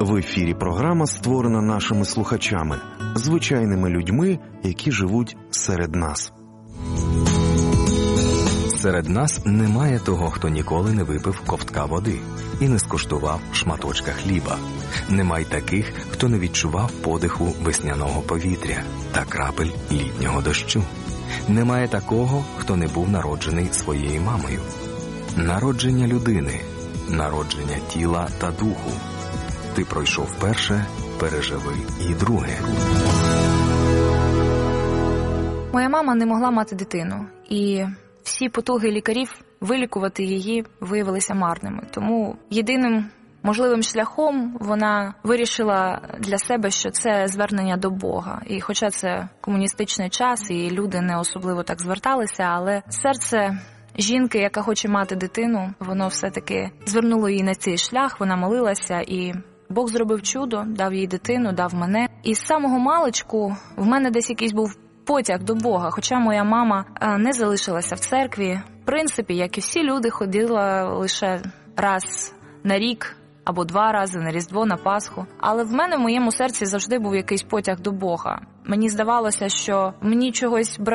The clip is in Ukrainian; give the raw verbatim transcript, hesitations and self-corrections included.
В ефірі програма створена нашими слухачами, звичайними людьми, які живуть серед нас. Серед нас немає того, хто ніколи не випив ковтка води і не скуштував шматочка хліба. Немає таких, хто не відчував подиху весняного повітря та крапель літнього дощу. Немає такого, хто не був народжений своєю мамою. Народження людини, народження тіла та духу. Ти пройшов перше, переживи і друге. Моя мама не могла мати дитину, і всі потуги лікарів вилікувати її виявилися марними. Тому єдиним можливим шляхом вона вирішила для себе, що це звернення до Бога. І хоча це комуністичний час, і люди не особливо так зверталися, але серце жінки, яка хоче мати дитину, воно все-таки звернуло її на цей шлях, вона молилася, і Бог зробив чудо, дав їй дитину, дав мене. І з самого маличку в мене десь якийсь був потяг до Бога, хоча моя мама не залишилася в церкві. В принципі, як і всі люди, ходила лише раз на рік або два рази на Різдво, на Пасху. Але в мене в моєму серці завжди був якийсь потяг до Бога. Мені здавалося, що мені чогось бракує.